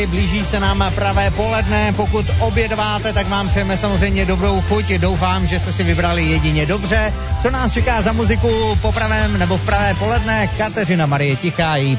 Blíží se nám pravé poledne, pokud obědváte, tak vám přejeme samozřejmě dobrou chuť, doufám, že jste si vybrali jedině dobře. Co nás čeká za muziku po pravém nebo v pravé poledne? Kateřina Marie Tichá, její